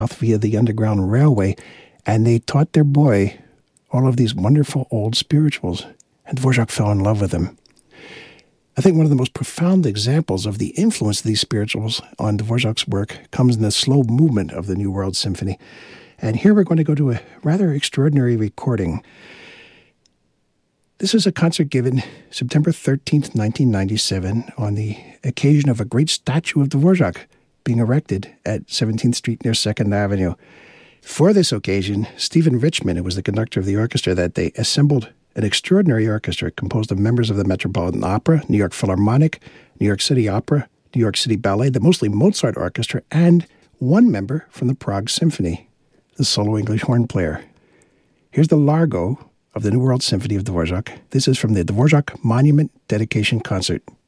via the Underground Railway, and they taught their boy all of these wonderful old spirituals, and Dvorak fell in love with them. I think one of the most profound examples of the influence of these spirituals on Dvorak's work comes in the slow movement of the New World Symphony. And here we're going to go to a rather extraordinary recording. This is a concert given September 13th, 1997, on the occasion of a great statue of Dvorak being erected at 17th Street near 2nd Avenue. For this occasion, Stephen Richman, who was the conductor of the orchestra that day, assembled an extraordinary orchestra composed of members of the Metropolitan Opera, New York Philharmonic, New York City Opera, New York City Ballet, the mostly Mozart Orchestra, and one member from the Prague Symphony, the solo English horn player. Here's the Largo of the New World Symphony of Dvorak. This is from the Dvorak Monument Dedication Concert